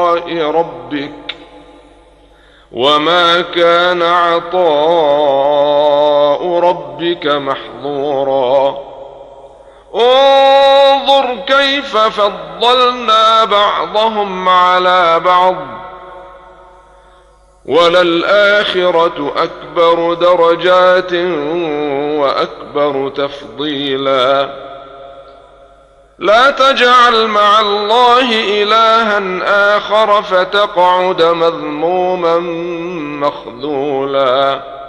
ربك وما كان عطاء ربك محظورا انظر كيف فضلنا بعضهم على بعض وللآخرة أكبر درجات وأكبر تفضيلا لا تجعل مع الله إلها آخر فتقعد مذموما مخذولا